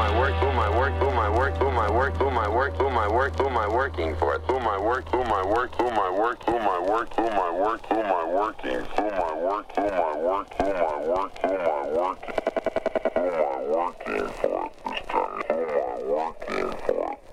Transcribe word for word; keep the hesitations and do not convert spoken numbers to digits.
I work, who am I work, who am I work, who am I work, who am I work, who am I work, who am I working for? Who am I work, who am I work, who am I work, who am I work, who am I work, who am I working, who am I work, who am I work, who am I work, who am I working?